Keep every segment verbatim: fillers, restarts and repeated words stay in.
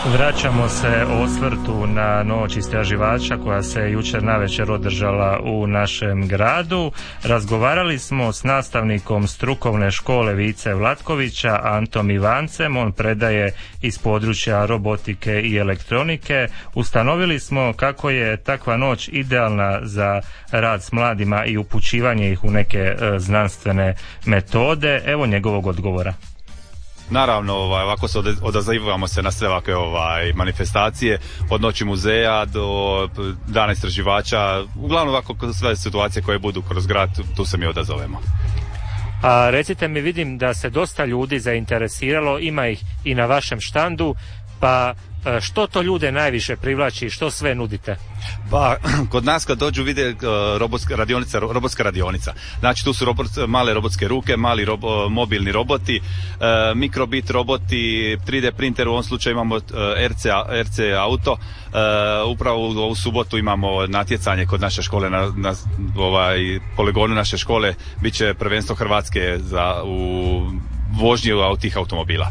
Vraćamo se osvrtu na noć istraživača koja se jučer navečer održala u našem gradu. Razgovarali smo s nastavnikom strukovne škole Vice Vlatkovića, Antom Ivancem. On predaje iz područja robotike i elektronike. Ustanovili smo kako je takva noć idealna za rad s mladima i upućivanje ih u neke e, znanstvene metode. Evo njegovog odgovora. Naravno, ovaj, ovako se odazivamo se na sve ovakve ovaj, manifestacije, od noći muzeja do dana istraživača, uglavnom ovako sve situacije koje budu kroz grad, tu se mi odazovemo. A recite mi, vidim da se dosta ljudi zainteresiralo, ima ih i na vašem štandu, pa što to ljude najviše privlači, što sve nudite? Pa, kod nas kad dođu vide uh, robotska radionica, robotska radionica. Znači tu su robot, male robotske ruke, mali robo, mobilni roboti, uh, mikrobit roboti, tri D printer, u ovom slučaju imamo uh, R C, R C auto. Uh, upravo u, u subotu imamo natjecanje kod naše škole na, na ovaj poligonu naše škole, bit će prvenstvo Hrvatske za, u vožnji tih automobila.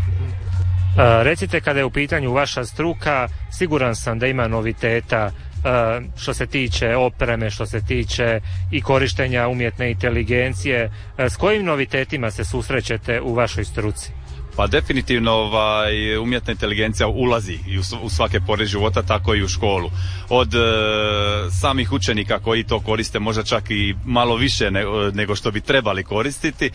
Recite, kada je u pitanju vaša struka, siguran sam da ima noviteta što se tiče opreme, što se tiče i korištenja umjetne inteligencije. S kojim novitetima se susrećete u vašoj struci? Pa definitivno ovaj, umjetna inteligencija ulazi i u, u svake pore života, tako i u školu. Od e, samih učenika koji to koriste možda čak i malo više ne, nego što bi trebali koristiti, e,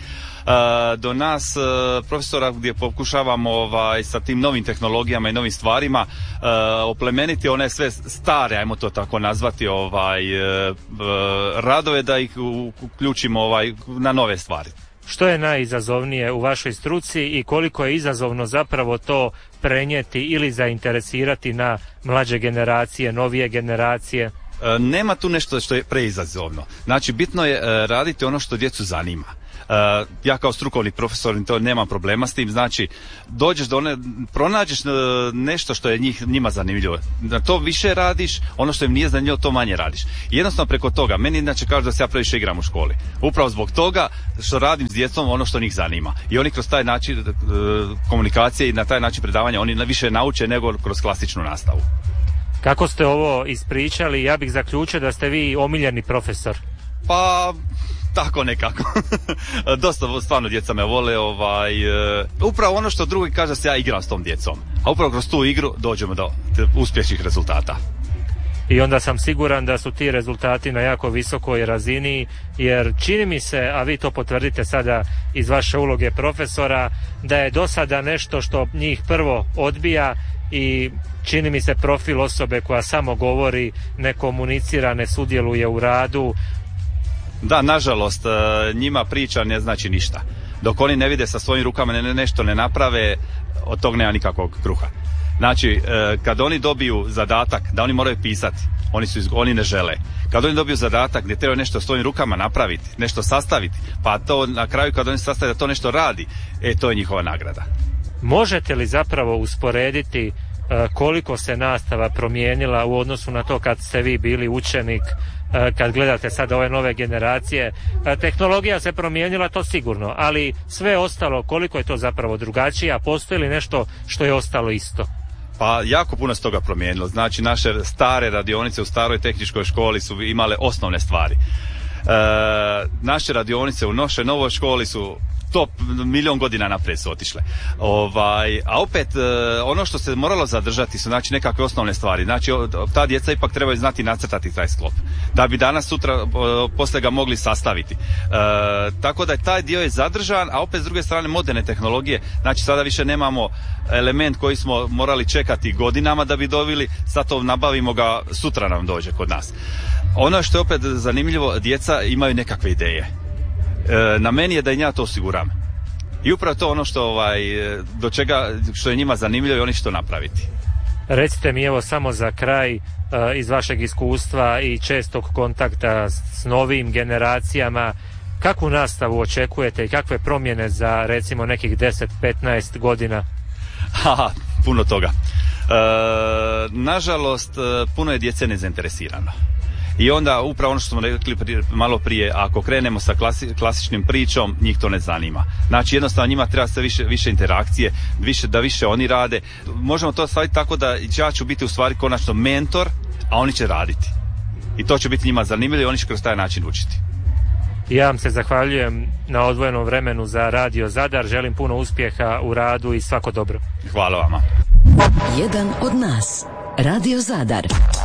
do nas e, profesora gdje pokušavamo ovaj, sa tim novim tehnologijama i novim stvarima e, oplemeniti one sve stare, ajmo to tako nazvati, ovaj, e, e, radove da ih uključimo ovaj, na nove stvari. Što je najizazovnije u vašoj struci i koliko je izazovno zapravo to prenijeti ili zainteresirati na mlađe generacije, novije generacije? E, nema tu nešto što je preizazovno. Znači, bitno je e, raditi ono što djecu zanima. E, ja kao strukovni profesor to nemam problema s tim, znači dođeš do one, pronađeš nešto što je njih, njima zanimljivo, da to više radiš, ono što im nije zanimljivo to manje radiš. Jednostavno preko toga, meni inače kažu da se ja previše igram u školi, upravo zbog toga što radim s djecom ono što njih zanima i oni kroz taj način e, komunikacije i na taj način predavanja oni više nauče nego kroz klasičnu nastavu. Kako ste ovo ispričali, ja bih zaključio da ste vi omiljeni profesor. Pa tako nekako. Dosta stvarno djeca me vole, ovaj, e, upravo ono što drugi kaže se ja igram s tom djecom, a upravo kroz tu igru dođemo do uspješnih rezultata. I onda sam siguran da su ti rezultati na jako visokoj razini, jer čini mi se, a vi to potvrdite sada iz vaše uloge profesora, da je do sada nešto što njih prvo odbija i čini mi se profil osobe koja samo govori, ne komunicira, ne sudjeluje u radu. Da, nažalost, njima priča ne znači ništa. Dok oni ne vide sa svojim rukama ne, nešto ne naprave, od tog nema nikakvog kruha. Znači, kad oni dobiju zadatak da oni moraju pisati, oni, su, oni ne žele. Kad oni dobiju zadatak gdje trebaju nešto svojim rukama napraviti, nešto sastaviti, pa to na kraju kad oni sastavi da to nešto radi, e, to je njihova nagrada. Možete li zapravo usporediti koliko se nastava promijenila u odnosu na to kad ste vi bili učenik, kad gledate sad ove nove generacije? Tehnologija se promijenila, to sigurno, ali sve ostalo, koliko je to zapravo drugačije, a postoji li nešto što je ostalo isto? Pa jako puno se toga promijenilo. Znači naše stare radionice u staroj tehničkoj školi su imale osnovne stvari. E, naše radionice u našoj novoj školi su top milion godina naprijed su otišle. Ovaj, a opet ono što se moralo zadržati su znači nekakve osnovne stvari. Znači ta djeca ipak trebaju znati nacrtati taj sklop da bi danas sutra poslije ga mogli sastaviti. E, tako da je taj dio je zadržan, a opet s druge strane moderne tehnologije, znači sada više nemamo element koji smo morali čekati godinama da bi dobili, sad to nabavimo ga, sutra nam dođe kod nas. Ono što je opet zanimljivo, djeca imaju nekakve ideje. Na meni je da i ja to osiguram. I upravo to ono što ovaj, do čega, što je njima zanimljivo i oni što napraviti. Recite mi evo samo za kraj, iz vašeg iskustva i čestog kontakta s novim generacijama, kakvu nastavu očekujete i kakve promjene za recimo nekih deset do petnaest godina? Haha, puno toga. E, nažalost, puno je djece nezainteresirano. I onda upravo ono što smo rekli prije, malo prije, ako krenemo sa klasi, klasičnim pričom, njih to ne zanima. Znači jednostavno njima treba sve više, više interakcije, više, da više oni rade. Možemo to staviti tako da ja ću biti u stvari konačno mentor, a oni će raditi. I to će biti njima zanimljivo i oni će kroz taj način učiti. Ja vam se zahvaljujem na odvojenom vremenu za Radio Zadar. Želim puno uspjeha u radu i svako dobro. Hvala vama. Jedan od nas. Radio Zadar.